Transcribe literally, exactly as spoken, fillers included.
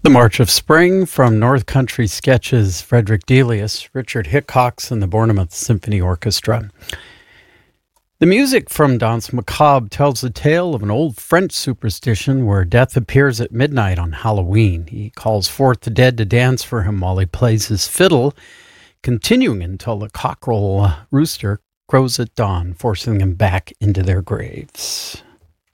The March of Spring from North Country Sketches, Frederick Delius, Richard Hickox, and the Bournemouth Symphony Orchestra. The music from Danse Macabre tells the tale of an old French superstition where death appears at midnight on Halloween. He calls forth the dead to dance for him while he plays his fiddle, continuing until the cockerel rooster crows at dawn, forcing them back into their graves.